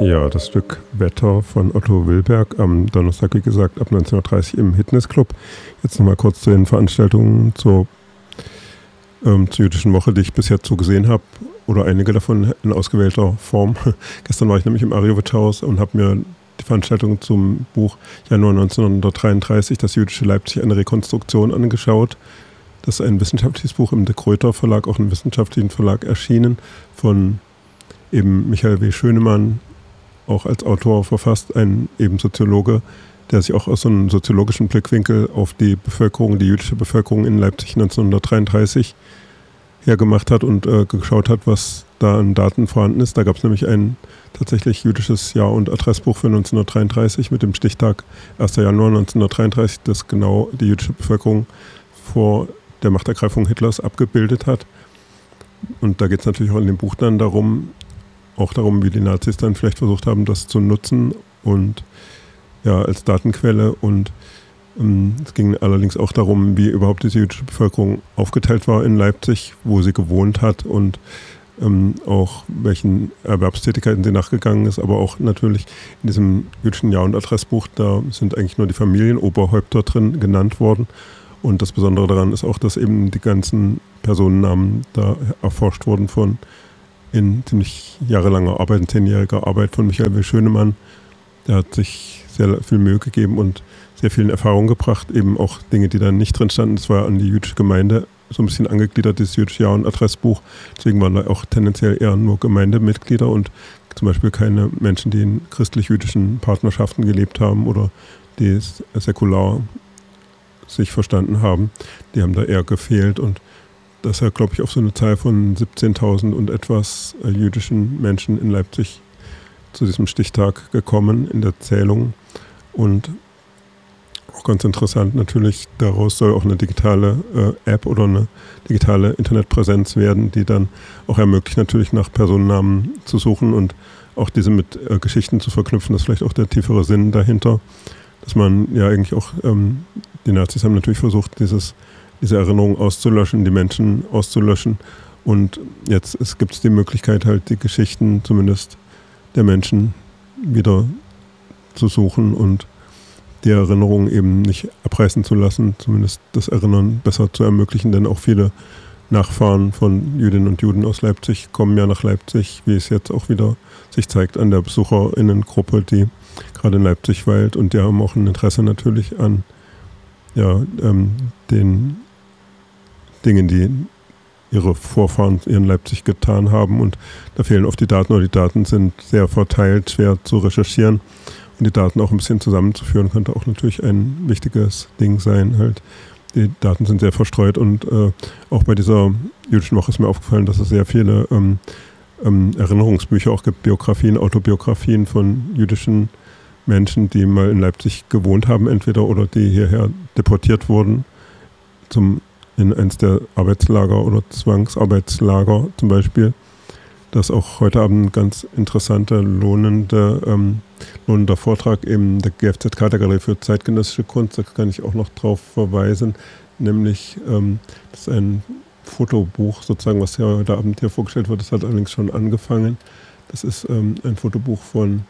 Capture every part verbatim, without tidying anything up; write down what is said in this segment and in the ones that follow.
Ja, das Stück Wetter von Otto Wilberg am Donnerstag, wie gesagt, ab neunzehn Uhr dreißig im Hitnessclub. Jetzt nochmal kurz zu den Veranstaltungen zur, ähm, zur jüdischen Woche, die ich bis jetzt so gesehen habe, oder einige davon in ausgewählter Form. Gestern war ich nämlich im Arjowitsch-Haus und habe mir die Veranstaltung zum Buch Januar neunzehnhundertdreiunddreißig, das jüdische Leipzig, eine Rekonstruktion angeschaut. Das ist ein wissenschaftliches Buch im De Gruyter Verlag, auch im wissenschaftlichen Verlag erschienen, von eben Michael W. Schönemann, auch als Autor verfasst, ein eben Soziologe, der sich auch aus so einem soziologischen Blickwinkel auf die Bevölkerung, die jüdische Bevölkerung in Leipzig neunzehnhundertdreiunddreißig hergemacht hat und äh, geschaut hat, was da an Daten vorhanden ist. Da gab es nämlich ein tatsächlich jüdisches Jahr- und Adressbuch für neunzehnhundertdreiunddreißig mit dem Stichtag erster Januar neunzehnhundertdreiunddreißig, das genau die jüdische Bevölkerung vor der Machtergreifung Hitlers abgebildet hat. Und da geht es natürlich auch in dem Buch dann darum, auch darum, wie die Nazis dann vielleicht versucht haben, das zu nutzen und ja, als Datenquelle. Und ähm, es ging allerdings auch darum, wie überhaupt diese jüdische Bevölkerung aufgeteilt war in Leipzig, wo sie gewohnt hat und ähm, auch welchen Erwerbstätigkeiten sie nachgegangen ist. Aber auch natürlich in diesem jüdischen Jahr- und Adressbuch, da sind eigentlich nur die Familienoberhäupter drin genannt worden. Und das Besondere daran ist auch, dass eben die ganzen Personennamen da erforscht wurden von in ziemlich jahrelanger Arbeit, in zehnjähriger Arbeit von Michael W. Schönemann. Der hat sich sehr viel Mühe gegeben und sehr viel in Erfahrung gebracht, eben auch Dinge, die da nicht drin standen. Das war an die jüdische Gemeinde so ein bisschen angegliedert, dieses jüdische Jahr- und Adressbuch. Deswegen waren da auch tendenziell eher nur Gemeindemitglieder und zum Beispiel keine Menschen, die in christlich-jüdischen Partnerschaften gelebt haben oder die säkular sich verstanden haben. Die haben da eher gefehlt und das ist ja, glaube ich, auf so eine Zahl von siebzehntausend und etwas äh, jüdischen Menschen in Leipzig zu diesem Stichtag gekommen in der Zählung. Und auch ganz interessant natürlich, daraus soll auch eine digitale äh, App oder eine digitale Internetpräsenz werden, die dann auch ermöglicht, natürlich nach Personennamen zu suchen und auch diese mit äh, Geschichten zu verknüpfen. Das ist vielleicht auch der tiefere Sinn dahinter, dass man ja eigentlich auch, ähm, die Nazis haben natürlich versucht, dieses diese Erinnerungen auszulöschen, die Menschen auszulöschen. Und jetzt gibt es die Möglichkeit, halt die Geschichten zumindest der Menschen wieder zu suchen und die Erinnerungen eben nicht abreißen zu lassen, zumindest das Erinnern besser zu ermöglichen, denn auch viele Nachfahren von Jüdinnen und Juden aus Leipzig kommen ja nach Leipzig, wie es jetzt auch wieder sich zeigt an der BesucherInnengruppe, die gerade in Leipzig weilt, und die haben auch ein Interesse natürlich an ja, ähm, den Dingen, die ihre Vorfahren in Leipzig getan haben, und da fehlen oft die Daten, oder die Daten sind sehr verteilt, schwer zu recherchieren, und die Daten auch ein bisschen zusammenzuführen, könnte auch natürlich ein wichtiges Ding sein. Halt. Die Daten sind sehr verstreut und äh, auch bei dieser jüdischen Woche ist mir aufgefallen, dass es sehr viele ähm, ähm, Erinnerungsbücher auch gibt, Biografien, Autobiografien von jüdischen Menschen, die mal in Leipzig gewohnt haben entweder oder die hierher deportiert wurden zum in eins der Arbeitslager oder Zwangsarbeitslager zum Beispiel. Das ist auch heute Abend ein ganz interessanter, lohnender, ähm, lohnender Vortrag eben der G F Z K, der Galerie für zeitgenössische Kunst. Da kann ich auch noch drauf verweisen, nämlich ähm, das ist ein Fotobuch sozusagen, was ja heute Abend hier vorgestellt wird. Das hat allerdings schon angefangen. Das ist ähm, ein Fotobuch von,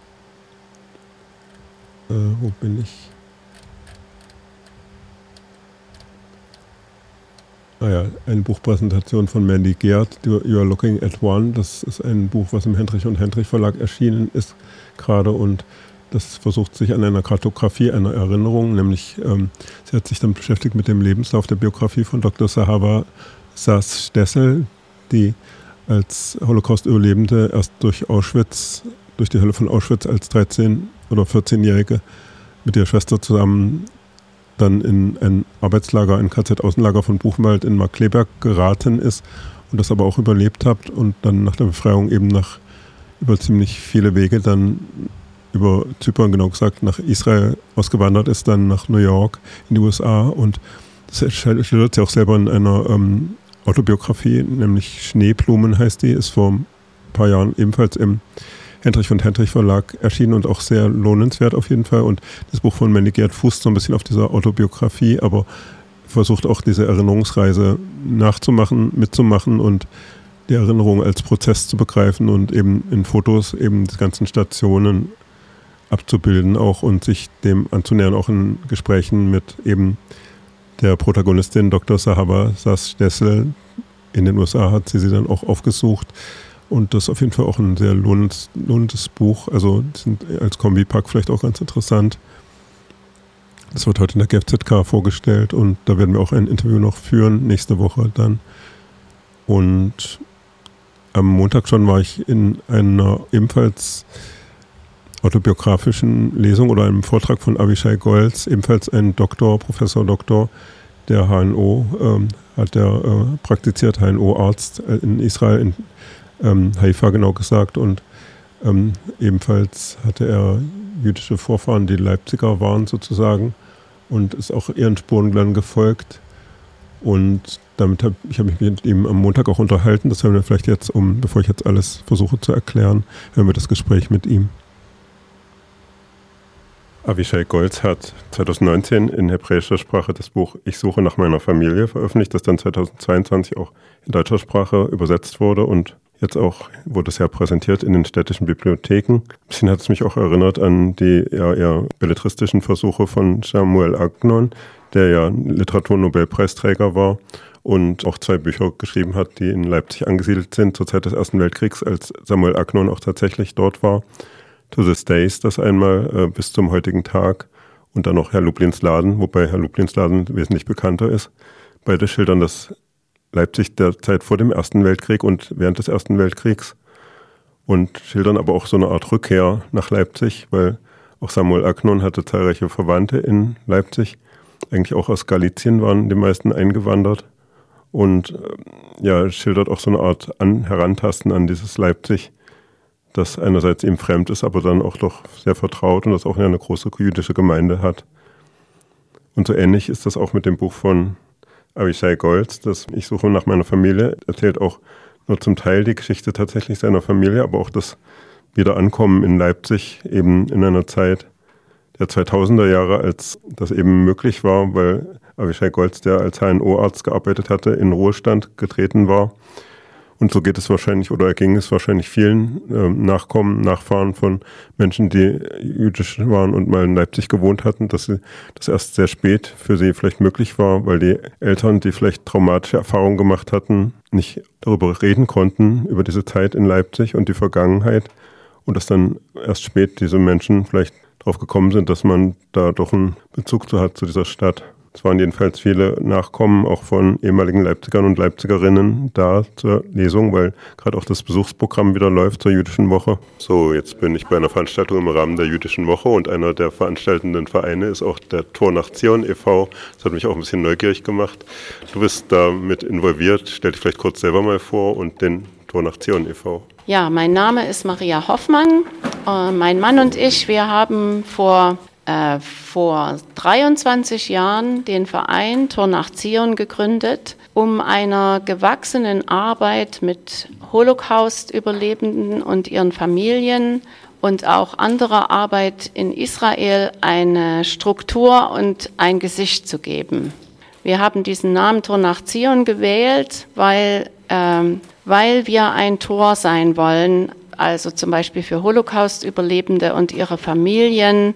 äh, wo bin ich? Ah ja, eine Buchpräsentation von Mandy Geert, You Are Looking at One. Das ist ein Buch, was im Hendrich und Hendrich Verlag erschienen ist gerade, und das versucht sich an einer Kartografie einer Erinnerung, nämlich ähm, sie hat sich dann beschäftigt mit dem Lebenslauf der Biografie von Doktor Sahava Sass-Stessel, die als Holocaust-Überlebende erst durch Auschwitz, durch die Hölle von Auschwitz als dreizehn- oder vierzehnjährige mit ihrer Schwester zusammen dann in ein Arbeitslager, ein K Z-Außenlager von Buchenwald in Markkleeberg geraten ist und das aber auch überlebt hat und dann nach der Befreiung eben nach über ziemlich viele Wege dann über Zypern, genau gesagt, nach Israel ausgewandert ist, dann nach New York in die U S A, und das schildert sie auch selber in einer ähm, Autobiografie, nämlich Schneeblumen heißt die, ist vor ein paar Jahren ebenfalls im Hendrich und Hendrich Verlag erschienen und auch sehr lohnenswert auf jeden Fall. Und das Buch von Mandy Geert fußt so ein bisschen auf dieser Autobiografie, aber versucht auch diese Erinnerungsreise nachzumachen, mitzumachen und die Erinnerung als Prozess zu begreifen und eben in Fotos eben die ganzen Stationen abzubilden auch und sich dem anzunähern, auch in Gesprächen mit eben der Protagonistin Doktor Sahaba Sass-Stessel. In den U S A hat sie sie dann auch aufgesucht und das ist auf jeden Fall auch ein sehr lohnendes, lohnendes Buch, also sind als Kombipack vielleicht auch ganz interessant. Das wird heute in der G F Z K vorgestellt und da werden wir auch ein Interview noch führen, nächste Woche dann. Und am Montag schon war ich in einer ebenfalls autobiografischen Lesung oder einem Vortrag von Avishai Golz, ebenfalls ein Doktor, Professor Doktor, der H N O, ähm, hat der äh, praktiziert, H N O-Arzt in Israel, in ähm, Haifa genau gesagt. Und ähm, ebenfalls hatte er jüdische Vorfahren, die Leipziger waren sozusagen und ist auch ihren Spuren dann gefolgt. Und damit habe ich hab mich mit ihm am Montag auch unterhalten. Das hören wir vielleicht jetzt, um, bevor ich jetzt alles versuche zu erklären, hören wir das Gespräch mit ihm. Avishai Golz hat zweitausendneunzehn in hebräischer Sprache das Buch Ich suche nach meiner Familie veröffentlicht, das dann zweitausendzweiundzwanzig auch in deutscher Sprache übersetzt wurde und jetzt auch wurde es ja präsentiert in den städtischen Bibliotheken. Ein bisschen hat es mich auch erinnert an die ja, eher belletristischen Versuche von Samuel Agnon, der ja Literaturnobelpreisträger war und auch zwei Bücher geschrieben hat, die in Leipzig angesiedelt sind, zur Zeit des Ersten Weltkriegs, als Samuel Agnon auch tatsächlich dort war. To This Days, das einmal äh, bis zum heutigen Tag und dann noch Herr Lublins Laden, wobei Herr Lublins Laden wesentlich bekannter ist. Beide schildern das Leipzig der Zeit vor dem Ersten Weltkrieg und während des Ersten Weltkriegs und schildern aber auch so eine Art Rückkehr nach Leipzig, weil auch Samuel Agnon hatte zahlreiche Verwandte in Leipzig, eigentlich auch aus Galizien waren die meisten eingewandert und äh, ja, schildert auch so eine Art an, Herantasten an dieses Leipzig, das einerseits ihm fremd ist, aber dann auch doch sehr vertraut und das auch eine große jüdische Gemeinde hat. Und so ähnlich ist das auch mit dem Buch von Avishai Golz, das Ich suche nach meiner Familie, erzählt auch nur zum Teil die Geschichte tatsächlich seiner Familie, aber auch das Wiederankommen in Leipzig, eben in einer Zeit der zweitausender Jahre, als das eben möglich war, weil Avishai Golz, der als H N O-Arzt gearbeitet hatte, in Ruhestand getreten war. Und so geht es wahrscheinlich, oder ging es wahrscheinlich vielen äh, Nachkommen, Nachfahren von Menschen, die jüdisch waren und mal in Leipzig gewohnt hatten, dass sie das erst sehr spät für sie vielleicht möglich war, weil die Eltern, die vielleicht traumatische Erfahrungen gemacht hatten, nicht darüber reden konnten, über diese Zeit in Leipzig und die Vergangenheit. Und dass dann erst spät diese Menschen vielleicht drauf gekommen sind, dass man da doch einen Bezug zu hat, zu dieser Stadt. Es waren jedenfalls viele Nachkommen auch von ehemaligen Leipzigern und Leipzigerinnen da zur Lesung, weil gerade auch das Besuchsprogramm wieder läuft zur Jüdischen Woche. So, jetzt bin ich bei einer Veranstaltung im Rahmen der Jüdischen Woche und einer der veranstaltenden Vereine ist auch der Tor nach Zion e V Das hat mich auch ein bisschen neugierig gemacht. Du bist da mit involviert. Stell dich vielleicht kurz selber mal vor und den Tor nach Zion e V Ja, mein Name ist Maria Hoffmann. Äh, mein Mann und ich, wir haben vor Äh, vor dreiundzwanzig Jahren den Verein Tor nach Zion gegründet, um einer gewachsenen Arbeit mit Holocaust-Überlebenden und ihren Familien und auch anderer Arbeit in Israel eine Struktur und ein Gesicht zu geben. Wir haben diesen Namen Tor nach Zion gewählt, weil, ähm, weil wir ein Tor sein wollen, also zum Beispiel für Holocaust-Überlebende und ihre Familien,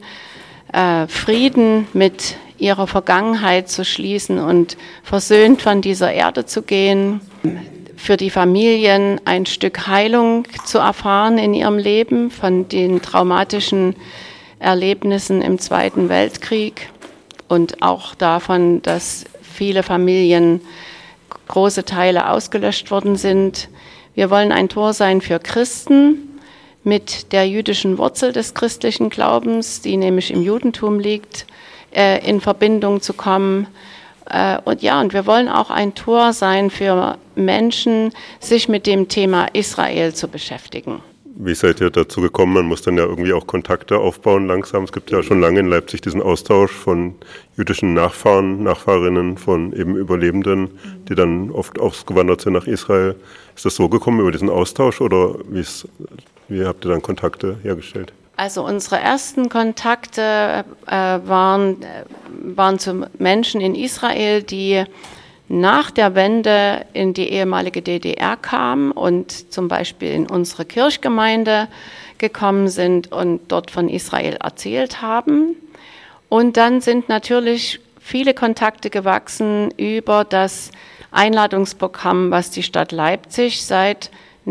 Frieden mit ihrer Vergangenheit zu schließen und versöhnt von dieser Erde zu gehen, für die Familien ein Stück Heilung zu erfahren in ihrem Leben von den traumatischen Erlebnissen im Zweiten Weltkrieg und auch davon, dass viele Familien große Teile ausgelöscht worden sind. Wir wollen ein Tor sein für Christen, mit der jüdischen Wurzel des christlichen Glaubens, die nämlich im Judentum liegt, äh, in Verbindung zu kommen. Äh, und ja, und wir wollen auch ein Tor sein für Menschen, sich mit dem Thema Israel zu beschäftigen. Wie seid ihr dazu gekommen? Man muss dann ja irgendwie auch Kontakte aufbauen langsam. Es gibt ja schon lange in Leipzig diesen Austausch von jüdischen Nachfahren, Nachfahrinnen von eben Überlebenden, die dann oft ausgewandert sind nach Israel. Ist das so gekommen über diesen Austausch oder wie ist Wie habt ihr dann Kontakte hergestellt? Also unsere ersten Kontakte äh, waren, äh, waren zu Menschen in Israel, die nach der Wende in die ehemalige D D R kamen und zum Beispiel in unsere Kirchgemeinde gekommen sind und dort von Israel erzählt haben. Und dann sind natürlich viele Kontakte gewachsen über das Einladungsprogramm, was die Stadt Leipzig seit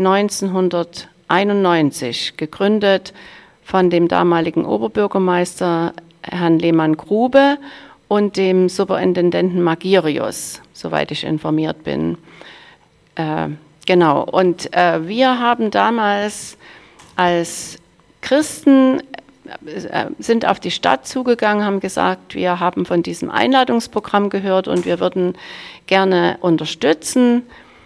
neunzehnhunderteinundneunzig gegründet von dem damaligen Oberbürgermeister Herrn Lehmann-Grube und dem Superintendenten Magirius, soweit ich informiert bin. Äh, genau, und äh, wir haben damals als Christen, äh, sind auf die Stadt zugegangen, haben gesagt, wir haben von diesem Einladungsprogramm gehört und wir würden gerne unterstützen.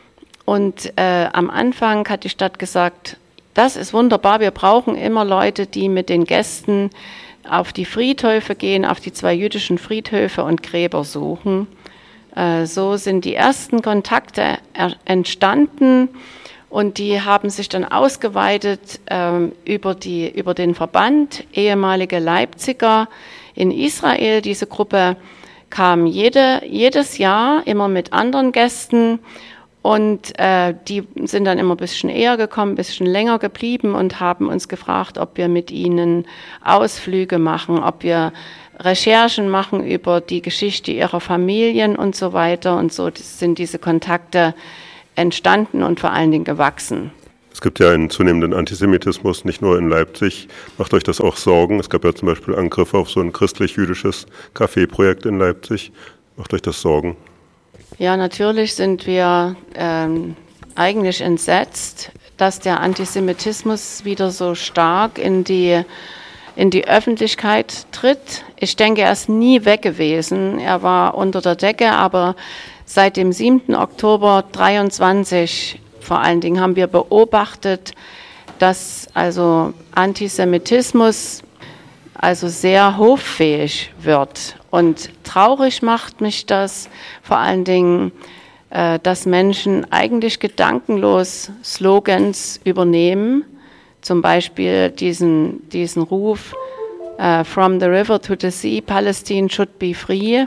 Und äh, am Anfang hat die Stadt gesagt, das ist wunderbar, wir brauchen immer Leute, die mit den Gästen auf die Friedhöfe gehen, auf die zwei jüdischen Friedhöfe und Gräber suchen. Äh, so sind die ersten Kontakte er- entstanden und die haben sich dann ausgeweitet äh, über, die, über den Verband ehemalige Leipziger in Israel. Diese Gruppe kam jede, jedes Jahr immer mit anderen Gästen. Und äh, die sind dann immer ein bisschen eher gekommen, ein bisschen länger geblieben und haben uns gefragt, ob wir mit ihnen Ausflüge machen, ob wir Recherchen machen über die Geschichte ihrer Familien und so weiter. Und so sind diese Kontakte entstanden und vor allen Dingen gewachsen. Es gibt ja einen zunehmenden Antisemitismus, nicht nur in Leipzig. Macht euch das auch Sorgen? Es gab ja zum Beispiel Angriffe auf so ein christlich-jüdisches Café-Projekt in Leipzig. Macht euch das Sorgen? Ja, natürlich sind wir ähm, eigentlich entsetzt, dass der Antisemitismus wieder so stark in die, in die Öffentlichkeit tritt. Ich denke, er ist nie weg gewesen. Er war unter der Decke, aber seit dem siebten Oktober dreiundzwanzig vor allen Dingen haben wir beobachtet, dass also Antisemitismus also sehr hoffähig wird. Und traurig macht mich das vor allen Dingen, äh, dass Menschen eigentlich gedankenlos Slogans übernehmen, zum Beispiel diesen, diesen Ruf äh, From the river to the sea, Palestine should be free.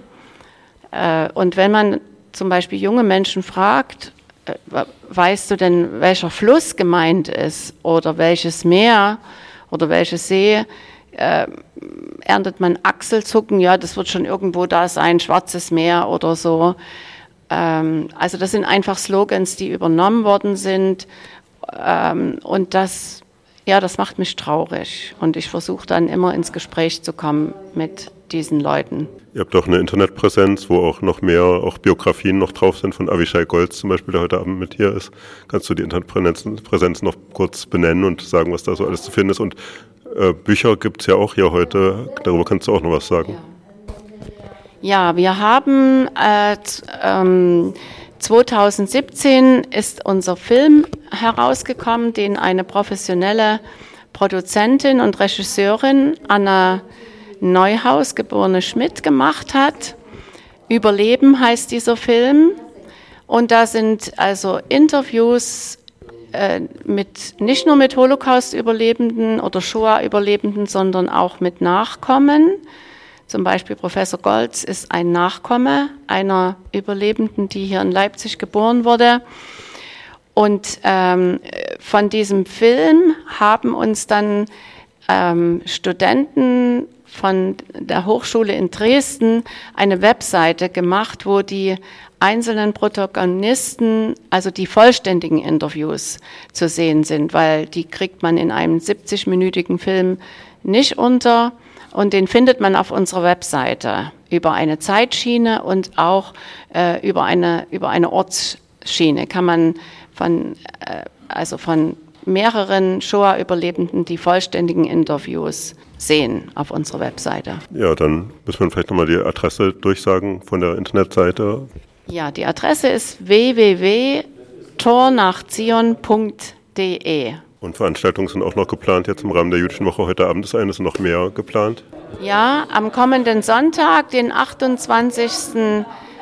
Äh, und wenn man zum Beispiel junge Menschen fragt, äh, weißt du denn, welcher Fluss gemeint ist oder welches Meer oder welches See, Äh, erntet man Achselzucken, ja, das wird schon irgendwo da sein, Schwarzes Meer oder so. Ähm, also das sind einfach Slogans, die übernommen worden sind ähm, und das, ja, das macht mich traurig und ich versuche dann immer ins Gespräch zu kommen mit diesen Leuten. Ihr habt auch eine Internetpräsenz, wo auch noch mehr auch Biografien noch drauf sind von Avishai Goltz zum Beispiel, der heute Abend mit hier ist. Kannst du die Internetpräsenz noch kurz benennen und sagen, was da so alles zu finden ist? Und äh, Bücher gibt es ja auch hier heute, darüber kannst du auch noch was sagen. Ja, wir haben äh, ähm, zweitausendsiebzehn ist unser Film herausgekommen, den eine professionelle Produzentin und Regisseurin Anna Neuhaus, geborene Schmidt, gemacht hat. Überleben heißt dieser Film. Und da sind also Interviews äh, mit, nicht nur mit Holocaust-Überlebenden oder Shoah-Überlebenden, sondern auch mit Nachkommen. Zum Beispiel Professor Goltz ist ein Nachkomme einer Überlebenden, die hier in Leipzig geboren wurde. Und ähm, von diesem Film haben uns dann ähm, Studenten von der Hochschule in Dresden eine Webseite gemacht, wo die einzelnen Protagonisten, also die vollständigen Interviews zu sehen sind, weil die kriegt man in einem siebzig-minütigen Film nicht unter und den findet man auf unserer Webseite über eine Zeitschiene und auch äh, über eine, über eine Ortsschiene kann man von, äh, also von mehreren Shoah-Überlebenden die vollständigen Interviews sehen auf unserer Webseite. Ja, dann müssen wir vielleicht nochmal die Adresse durchsagen von der Internetseite. Ja, die Adresse ist w w w punkt tornachzion punkt d e. Und Veranstaltungen sind auch noch geplant jetzt im Rahmen der Jüdischen Woche. Heute Abend ist eines noch mehr geplant. Ja, am kommenden Sonntag, den achtundzwanzigsten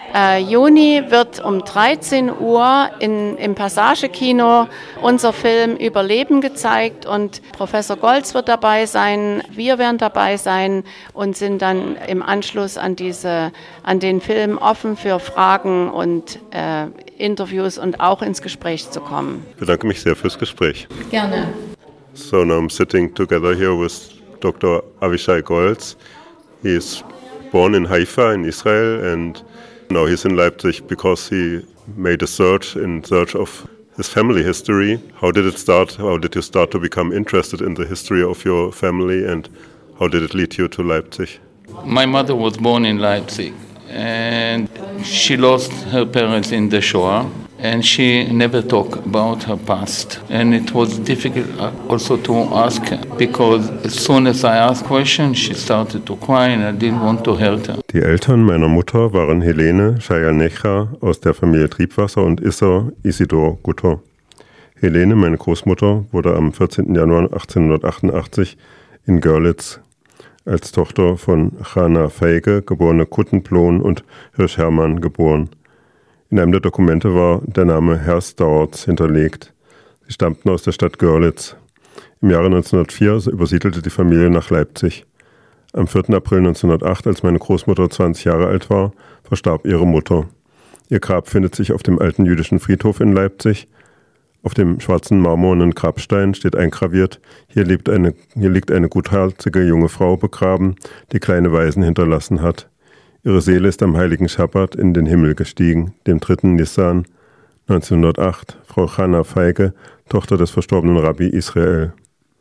äh, Juni wird um dreizehn Uhr in, im Passagekino unser Film Überleben gezeigt und Professor Goltz wird dabei sein, wir werden dabei sein und sind dann im Anschluss an, diese, an den Film offen für Fragen und äh, Interviews und auch ins Gespräch zu kommen. Ich bedanke mich sehr fürs Gespräch. Gerne. So now I'm sitting together here with Doctor Avishai Goltz. He is born in Haifa in Israel and now he's in Leipzig because he made a search in search of his family history. How did it start? How did you start to become interested in the history of your family and how did it lead you to Leipzig? My mother was born in Leipzig and she lost her parents in the Shoah. And she never talked about her past. And it was difficult also to ask her, because as soon as I asked questions, she started to cry and I didn't want to hurt her. Die Eltern meiner Mutter waren Helene Shaya-Necha aus der Familie Triebwasser und Isser Isidor Gutter. Helene, meine Großmutter, wurde am vierzehnten Januar achtzehnhundertachtundachtzig in Görlitz als Tochter von Chana Feige, geborene Kuttenplohn und Hirsch Hermann, geboren. In einem der Dokumente war der Name Herstauerz hinterlegt. Sie stammten aus der Stadt Görlitz. Im Jahre neunzehnhundertvier übersiedelte die Familie nach Leipzig. Am vierten April neunzehnhundertacht, als meine Großmutter zwanzig Jahre alt war, verstarb ihre Mutter. Ihr Grab findet sich auf dem alten jüdischen Friedhof in Leipzig. Auf dem schwarzen marmornen Grabstein steht eingraviert: Hier liegt eine, hier liegt eine gutherzige junge Frau begraben, die kleine Waisen hinterlassen hat. Ihre Seele ist am heiligen Schabbat in den Himmel gestiegen, dem dritten Nissan neunzehnhundertacht, Frau Chana Feige, Tochter des verstorbenen Rabbi Israel.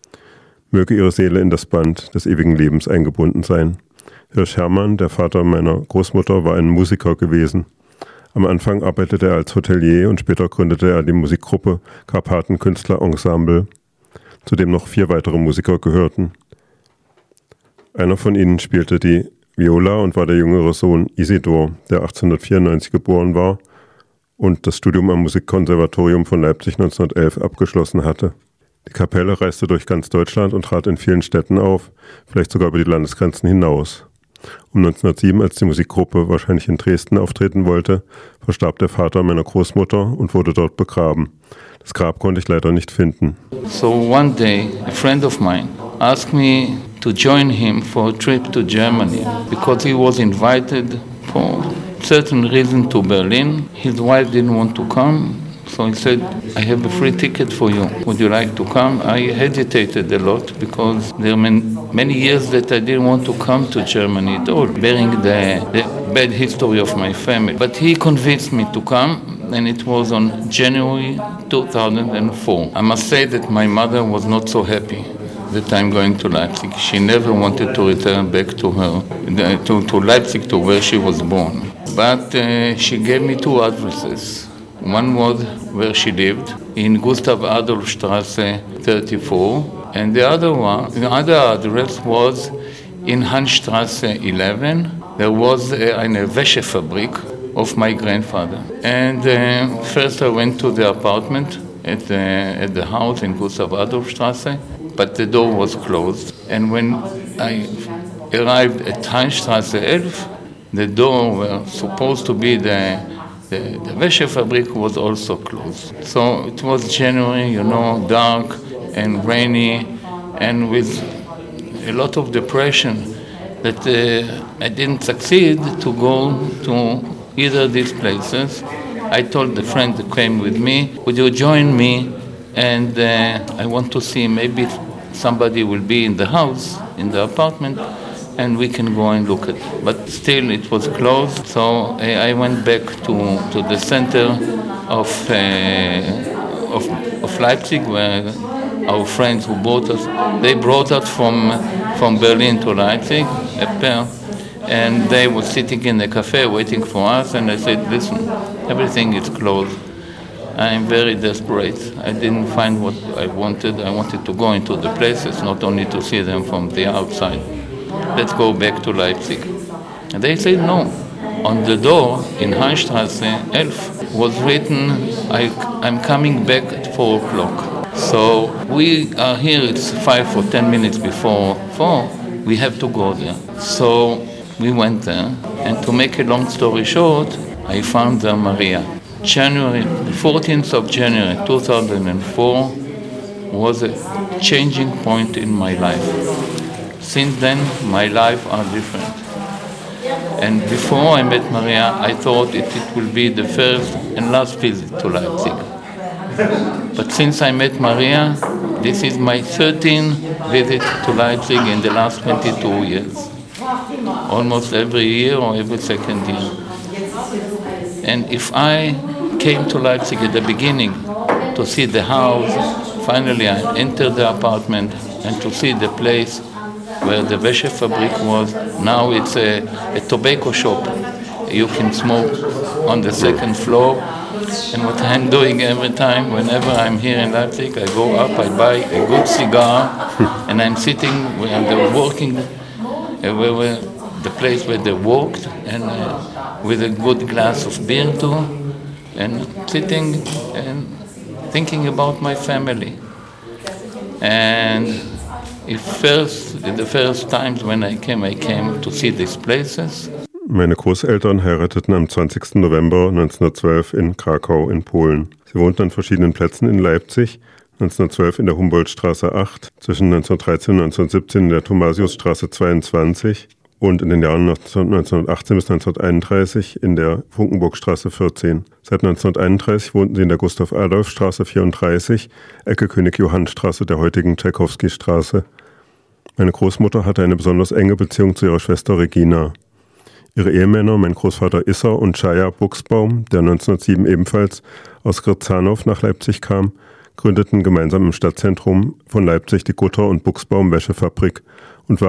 Möge ihre Seele in das Band des ewigen Lebens eingebunden sein. Hirsch Hermann, der Vater meiner Großmutter, war ein Musiker gewesen. Am Anfang arbeitete er als Hotelier und später gründete er die Musikgruppe Karpatenkünstler Ensemble, zu dem noch vier weitere Musiker gehörten. Einer von ihnen spielte die Viola und war der jüngere Sohn Isidor, der achtzehnhundertvierundneunzig geboren war und das Studium am Musikkonservatorium von Leipzig neunzehnhundertelf abgeschlossen hatte. Die Kapelle reiste durch ganz Deutschland und trat in vielen Städten auf, vielleicht sogar über die Landesgrenzen hinaus. Um neunzehnhundertsieben, als die Musikgruppe wahrscheinlich in Dresden auftreten wollte, verstarb der Vater meiner Großmutter und wurde dort begraben. Das Grab konnte ich leider nicht finden. So one day, a friend of mine asked me to join him for a trip to Germany because he was invited for certain reason to Berlin. His wife didn't want to come, so he said, I have a free ticket for you. Would you like to come? I hesitated a lot because there were many years that I didn't want to come to Germany at all, bearing the, the bad history of my family. But he convinced me to come, and it was on January two thousand four. I must say that my mother was not so happy that I'm going to Leipzig. She never wanted to return back to her, to, to Leipzig, to where she was born. But uh, she gave me two addresses. One was where she lived, in Gustav Adolf Straße thirty-four, and the other one, the other address was in Hansstraße eleven. There was a, eine Wäschefabrik of my grandfather. And uh, first I went to the apartment at the, at the house in Gustav Adolf Straße, but the door was closed. And when I arrived at Hansstraße eleven, the door were supposed to be the The, the Wäschefabrik was also closed. So it was January, you know, dark and rainy, and with a lot of depression that uh, I didn't succeed to go to either of these places. I told the friend that came with me, would you join me? And uh, I want to see maybe somebody will be in the house, in the apartment, and we can go and look at it. But still it was closed, so uh, I went back to, to the center of, uh, of, of Leipzig, where our friends who brought us, they brought us from, from Berlin to Leipzig, a pair, and they were sitting in the cafe waiting for us, and I said, listen, everything is closed. I'm very desperate. I didn't find what I wanted. I wanted to go into the places, not only to see them from the outside. Let's go back to Leipzig. And they said no. On the door in Hansstraße eleven was written, I, I'm coming back at four o'clock. So we are here, it's five or ten minutes before four, we have to go there. So we went there, and to make a long story short, I found there Maria. January, fourteenth of January two thousand four was a changing point in my life. Since then, my life are different. And before I met Maria, I thought it, it will be the first and last visit to Leipzig. But since I met Maria, this is my thirteenth visit to Leipzig in the last twenty-two years. Almost every year or every second year. And if I came to Leipzig at the beginning to see the house, finally I entered the apartment and to see the place where the Wäsche Fabrik was. Now it's a, a tobacco shop. You can smoke on the second floor. And what I'm doing every time, whenever I'm here in Leipzig, I go up, I buy a good cigar, and I'm sitting where they're working, uh, where, where, the place where they worked, and uh, with a good glass of beer too, and sitting and thinking about my family. And if first, the first times when I came, I came to see these places. Meine Großeltern heirateten am zwanzigsten November neunzehnhundertzwölf in Krakau in Polen. Sie wohnten an verschiedenen Plätzen in Leipzig, neunzehnhundertzwölf in der Humboldtstraße acht, zwischen neunzehnhundertdreizehn und neunzehnhundertsiebzehn in der Thomasiusstraße zweiundzwanzig und in den Jahren neunzehnhundertachtzehn bis neunzehnhunderteinunddreißig in der Funkenburgstraße vierzehn. Seit neunzehnhunderteinunddreißig wohnten sie in der Gustav-Adolf-Straße vierunddreißig, Ecke König-Johann-Straße der heutigen Tschaikowski-Straße. Meine Großmutter hatte eine besonders enge Beziehung zu ihrer Schwester Regina. Ihre Ehemänner, mein Großvater Isser und Chaya Buchsbaum, der neunzehnhundertsieben ebenfalls aus Grzanow nach Leipzig kam, gründeten gemeinsam im Stadtzentrum von Leipzig die Gutter- und Buchsbaum-Wäschefabrik und